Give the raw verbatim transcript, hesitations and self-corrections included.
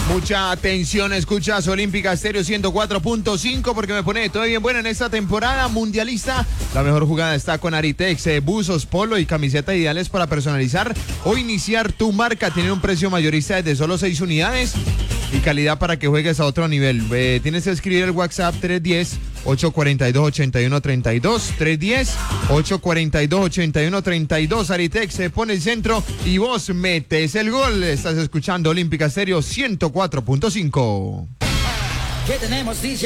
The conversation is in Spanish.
Mucha atención, escuchas Olímpica Estéreo ciento cuatro punto cinco porque me pone todo bien bueno en esta temporada mundialista. La mejor jugada está con Aritex, eh, buzos, polo y camisetas ideales para personalizar o iniciar tu marca. Tienen un precio mayorista desde solo seis unidades y calidad para que juegues a otro nivel. Eh, tienes que escribir el WhatsApp tres uno cero, ocho cuatro dos, ocho uno tres dos, tres uno cero, ocho cuatro dos, ocho uno tres dos. Aritex se pone el centro y vos metes el gol. Estás escuchando Olímpica Estéreo ciento cuatro punto cinco. ¿Qué tenemos, D J?